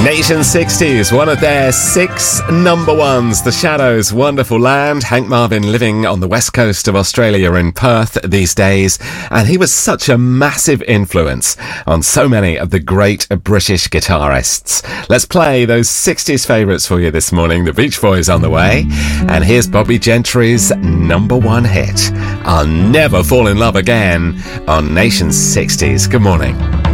Nation 60s, one of their 6 number ones. The Shadows, Wonderful Land. Hank Marvin living on the west coast of Australia in Perth these days. And he was such a massive influence on so many of the great British guitarists. Let's play those 60s favourites for you this morning. The Beach Boys on the way. And here's Bobby Gentry's number 1 hit, I'll Never Fall in Love Again, on Nation 60s. Good morning.